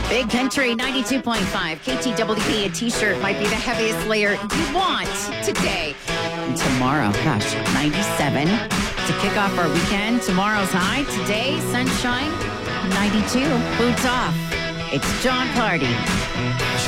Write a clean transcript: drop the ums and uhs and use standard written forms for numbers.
Big Country 92.5. KTWP, a t-shirt might be the heaviest layer you want today. And tomorrow, 97 to kick off our weekend. Tomorrow's high. Today, sunshine, 92. Boots off. It's John Party.